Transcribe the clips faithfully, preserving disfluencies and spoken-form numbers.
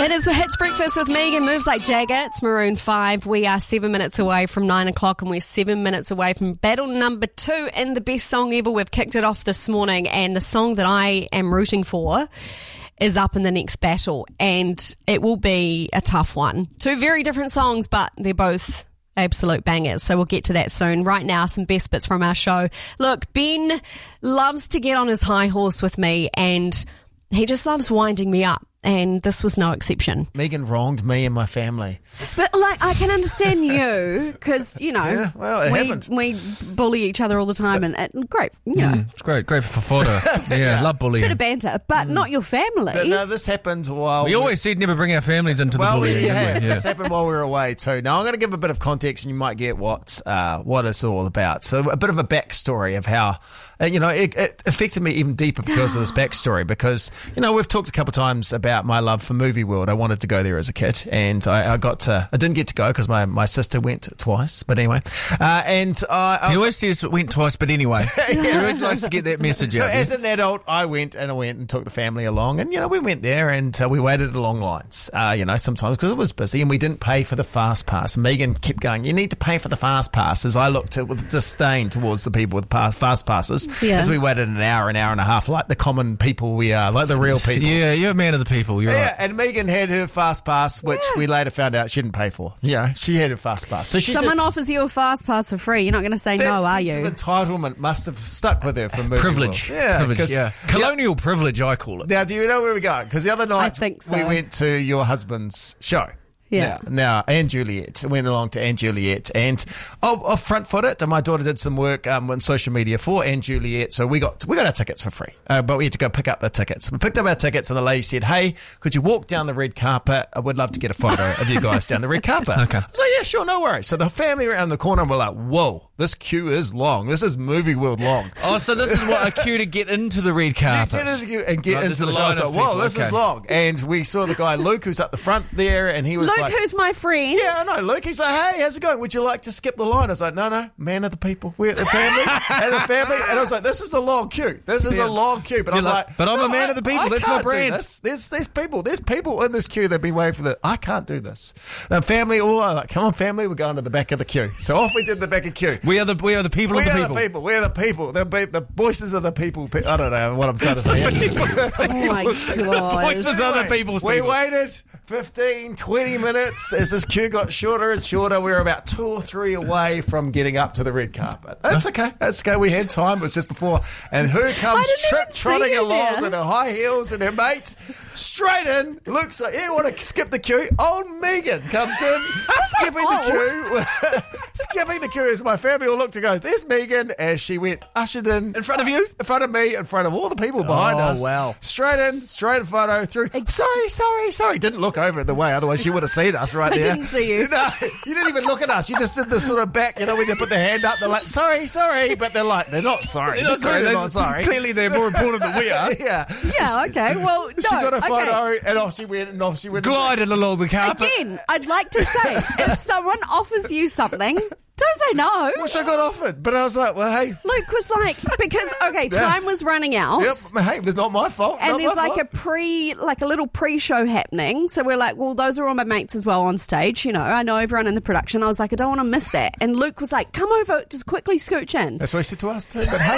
It is the Hits Breakfast with Megan. Moves like Jagger. It's Maroon five. We are seven minutes away from nine o'clock and we're seven minutes away from battle number two in the best song ever. We've kicked it off this morning and the song that I am rooting for is up in the next battle and it will be a tough one. Two very different songs, but they're both absolute bangers. So we'll get to that soon. Right now, some best bits from our show. Look, Ben loves to get on his high horse with me and he just loves winding me up. And this was no exception. Megan wronged me and my family. But, like, I can understand you because, you know, yeah, well, it we, happened. we bully each other all the time and, and great, you know. Mm, it's great, great for fodder. Yeah, yeah. Love bullying. Bit of banter, but mm. not your family. But no, this happened while... We, we always said never bring our families into well, the bullying. Yeah, yeah, this happened while we were away too. Now, I'm going to give a bit of context and you might get what, uh, what it's all about. So a bit of a backstory of how... Uh, you know, it, it affected me even deeper because of this backstory. Because, you know, we've talked a couple of times about my love for Movie World. I wanted to go there as a kid, and I, I got to. I didn't get to go because my, my sister went twice. But anyway, uh, and I. He always says went twice, but anyway. yeah. He always likes to get that message so out. So as an adult, I went and I went and took the family along, and you know, we went there and uh, we waited in long lines. Uh, you know, sometimes because it was busy, and we didn't pay for the fast pass. Megan kept going, "You need to pay for the fast pass." As I looked at with disdain towards the people with pass, fast passes, yeah. as we waited. An hour, an hour and a half, like the common people we are, like the real people. Yeah, you're a man of the people. You're yeah, right. And Megan had her fast pass, which yeah. we later found out she didn't pay for. Yeah, she had her fast pass. So she someone said, offers you a fast pass for free. You're not going to say no, are you? That entitlement must have stuck with her from movie privilege. World. Yeah, privilege. Yeah, colonial yeah. privilege, I call it. Now, do you know where we're going? Because the other night I think so. we went to your husband's show. Yeah. Now, now, Anne Juliet. Went along to Anne Juliet. And I'll, I'll front foot it. My daughter did some work um, on social media for Anne Juliet. So we got we got our tickets for free. Uh, but we had to go pick up the tickets. We picked up our tickets and the lady said, "Hey, could you walk down the red carpet? I would love to get a photo of you guys down the red carpet." Okay. So yeah, sure, no worries. So the family around the corner and we're like, whoa, this queue is long. This is Movie World long. Oh, so this is what a queue to get into the red carpet. Get into the queue and get right, into the show. So, whoa, this okay. is long. And we saw the guy, Luke, who's up the front there, and he was Luke, like... who's my friend. Yeah, I know, Luke. He's like, "Hey, how's it going? Would you like to skip the line?" I was like, "No, no, man of the people. We're the family and the family." And I was like, "This is a long queue. This is yeah. a long queue." But You're I'm like, like, "But I'm no, a man I, of the people. I That's my can't brand." Do this. There's there's people. There's people in this queue that've been waiting for the. I can't do this. The family all are like, "Come on, family, we're going to the back of the queue." So off we did the back of the queue. We are the we are the people we of the are people. The people. We are the people. The the voices of the people. I don't know what I'm trying to say. Oh my god! Voices of the people's we people. waited fifteen, twenty minutes as this queue got shorter and shorter. We were about two or three away from getting up to the red carpet. That's okay. That's okay. We had time. It was just before. And who comes trip trotting along there. with her high heels and her mates? Straight in. Looks like, you want to skip the queue? Old Megan comes in, skipping the queue. skipping the queue as my family all looked to go, "There's Megan," as she went ushered in. In front of you? In front of me, in front of all the people behind oh, us. Oh, wow. Straight in, straight photo, through. Sorry, sorry, sorry. Didn't look over the way, otherwise she would have seen us right I there. I didn't see you. No, you didn't even look at us. You just did this sort of back, you know, when they put their hand up, they're like, "Sorry, sorry," but they're like, they're not sorry. They're not sorry. They're They're not sorry. Clearly they're more important than we are. yeah. Yeah, okay. Well, no, she got a photo okay. and off she went and off she went. Glided along the carpet. Again, I'd like to say, if someone offers you something, don't say no. Which I got offered, but I was like, well, hey. Luke was like, because, okay, time was running out. Yep, hey, it's not my fault. And not there's my like fault. a pre, like a little pre-show happening. So we're like, well, those are all my mates as well on stage. You know, I know everyone in the production. I was like, I don't want to miss that. And Luke was like, come over, just quickly scooch in. That's what he said to us too, but hey.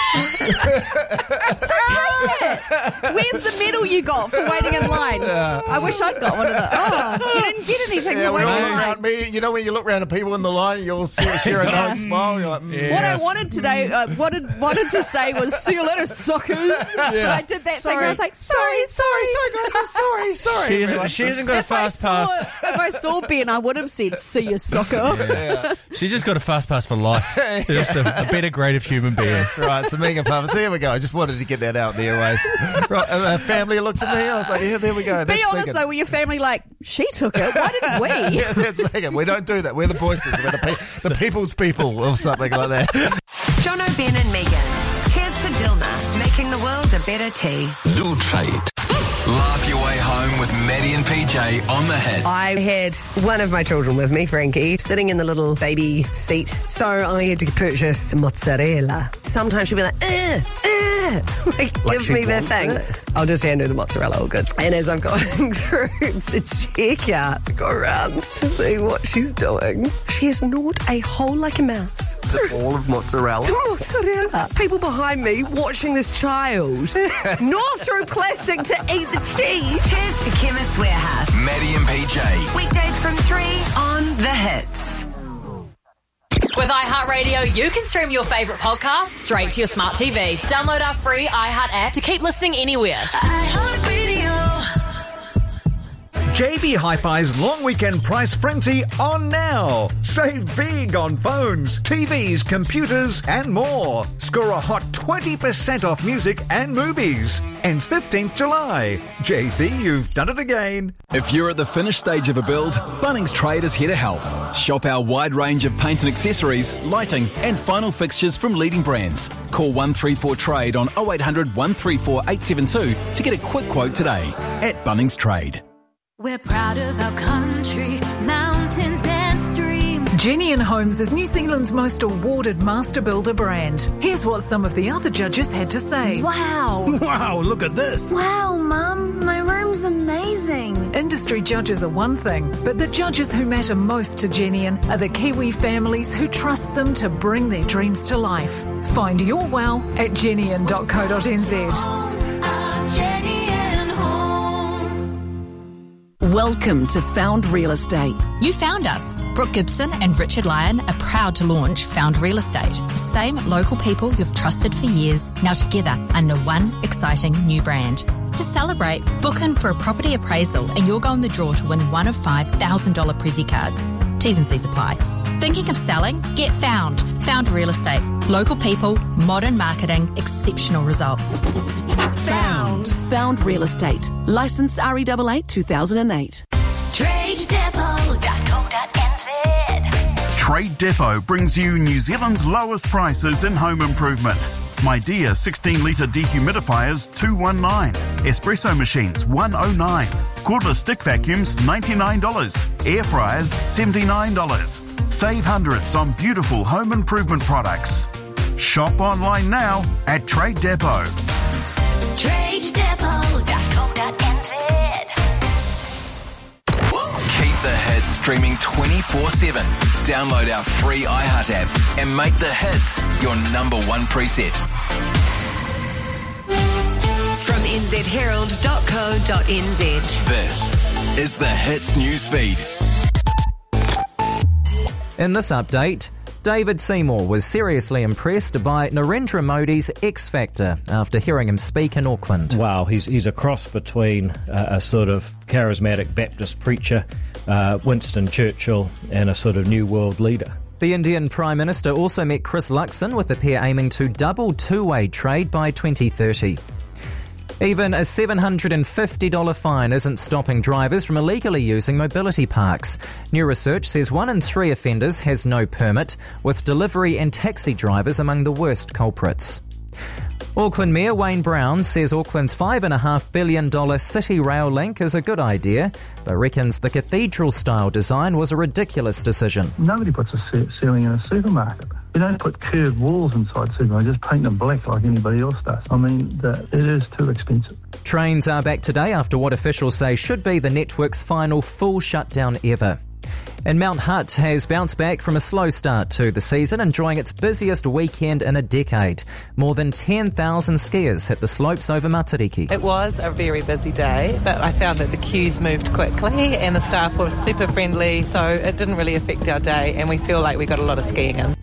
So take it. Where's the medal you got for waiting in line? Yeah. I wish I'd got one of those. Oh, you didn't get anything yeah, for waiting all in line. around me, you know when you look around at people in the line, you all see, share a knowing smile. You're like, mm. yeah. What I wanted today, uh, wanted wanted to say was, "See you later, suckers." Yeah. But I did that sorry. thing. I was like, "Sorry, sorry, sorry, guys. I'm sorry, sorry." She hasn't, like, she hasn't got a if fast I saw, pass. If I saw Ben, I would have said, "See you, sucker." Yeah. She's just got a fast pass for life. Just a, a better grade of human being. That's right. So Megan Parker. So here we go. I just wanted to get that out there, ways. Right, and the family looked at me. I was like, yeah, there we go. That's Be honest Megan. though, were your family like, she took it? Why didn't we? Yeah, that's Megan. We don't do that. We're the voices. We're the, pe- the people's people or something like that. Jono, Ben and Megan. Cheers to Dilma, making the world a better tea. Lou Trade. Laugh your way home with Maddie and P J on the Hits. I had one of my children with me, Frankie, sitting in the little baby seat. So I had to purchase mozzarella. Sometimes she'd be like, uh, uh. it. Like, Like give she me that wants thing. it. I'll just hand her the mozzarella, all good. And as I'm going through the checkout, I go around to see what she's doing. She has gnawed a hole like a mouse. All of mozzarella. Mozzarella. People behind me watching this child gnaw through plastic to eat the cheese. Cheers to Chemist Warehouse. Maddie and P J. Weekdays from three on The Hits. With iHeartRadio, you can stream your favourite podcasts straight to your smart T V. Download our free iHeart app to keep listening anywhere. J B Hi-Fi's long weekend price frenzy on now. Save big on phones, T Vs, computers and more. Score a hot twenty percent off music and movies. Ends fifteenth of July. J B, you've done it again. If you're at the finished stage of a build, Bunnings Trade is here to help. Shop our wide range of paint and accessories, lighting and final fixtures from leading brands. Call one three four trade on oh eight hundred, one three four, eight seven two to get a quick quote today at Bunnings Trade. We're proud of our country, mountains and streams. Genian Homes is New Zealand's most awarded master builder brand. Here's what some of the other judges had to say. Wow. Wow, look at this. Wow, Mum, my room's amazing. Industry judges are one thing, but the judges who matter most to Genian are the Kiwi families who trust them to bring their dreams to life. Find your wow at genian dot co dot n z. Welcome to Found Real Estate. You found us. Brooke Gibson and Richard Lyon are proud to launch Found Real Estate. Same local people you've trusted for years, now together under one exciting new brand. To celebrate, book in for a property appraisal and you'll go in the draw to win one of five one thousand dollars Prezzy cards. T's and C's apply. Thinking of selling? Get Found. Found Real Estate. Local people, modern marketing, exceptional results. Found. Found Real Estate. Licensed R E eight eight two thousand eight. trade depot dot co dot n z. Trade Depot brings you New Zealand's lowest prices in home improvement. My Dear sixteen litre dehumidifiers two hundred nineteen. Espresso machines one hundred nine. Cordless stick vacuums ninety-nine dollars. Air fryers seventy-nine dollars. Save hundreds on beautiful home improvement products. Shop online now at Trade Depot. trade depot dot co dot n z. Keep the hits streaming twenty-four seven. Download our free iHeart app and make the hits your number one preset. From n z herald dot co dot n z. This is the Hits news feed. In this update, David Seymour was seriously impressed by Narendra Modi's X Factor after hearing him speak in Auckland. Wow, he's he's a cross between uh, a sort of charismatic Baptist preacher, uh, Winston Churchill, and a sort of New World leader. The Indian Prime Minister also met Chris Luxon, with the pair aiming to double two-way trade by twenty thirty. Even a seven hundred fifty dollars fine isn't stopping drivers from illegally using mobility parks. New research says one in three offenders has no permit, with delivery and taxi drivers among the worst culprits. Auckland Mayor Wayne Brown says Auckland's five point five billion dollars City Rail link is a good idea, but reckons the cathedral-style design was a ridiculous decision. Nobody puts a ceiling in a supermarket. You don't put curved walls inside supermarkets, just paint them black like anybody else does. I mean, the, it is too expensive. Trains are back today after what officials say should be the network's final full shutdown ever. And Mount Hutt has bounced back from a slow start to the season, enjoying its busiest weekend in a decade. More than ten thousand skiers hit the slopes over Matariki. It was a very busy day, but I found that the queues moved quickly and the staff were super friendly, so it didn't really affect our day, and we feel like we got a lot of skiing in.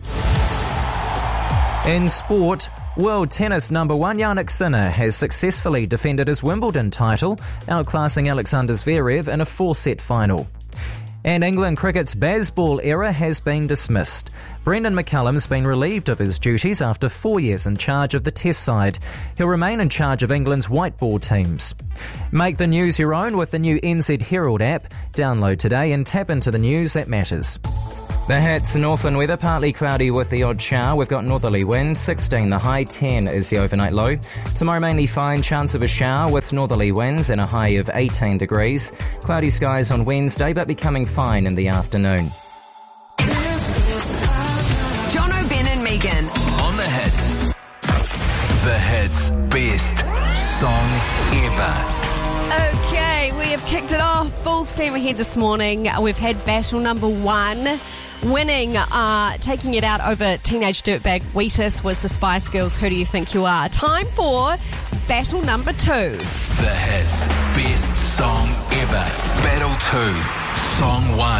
In sport, world tennis number one Jannik Sinner has successfully defended his Wimbledon title, outclassing Alexander Zverev in a four-set final. And England cricket's Bazball era has been dismissed. Brendan McCullum's been relieved of his duties after four years in charge of the Test side. He'll remain in charge of England's white ball teams. Make the news your own with the new N Z Herald app. Download today and tap into the news that matters. The Hits, Northland weather, partly cloudy with the odd shower. We've got northerly winds, sixteen the high, ten is the overnight low. Tomorrow mainly fine, chance of a shower with northerly winds and a high of eighteen degrees. Cloudy skies on Wednesday, but becoming fine in the afternoon. John O'Ben and Megan. On the Hits. The Hits. song ever. Okay, we have kicked it off full steam ahead this morning. We've had battle number one. Winning, uh, taking it out over Teenage Dirtbag Wheatus was the Spice Girls, Who Do You Think You Are? Time for battle number two. The Hits Best Song Ever. Battle two. Song one.